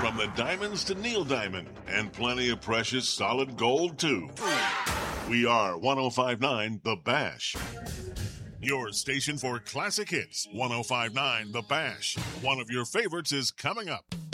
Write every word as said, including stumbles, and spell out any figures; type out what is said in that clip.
From the diamonds to Neil Diamond, and plenty of precious solid gold, too. We are one oh five point nine The Bash. Your station for classic hits. one oh five point nine The Bash. One of your favorites is coming up.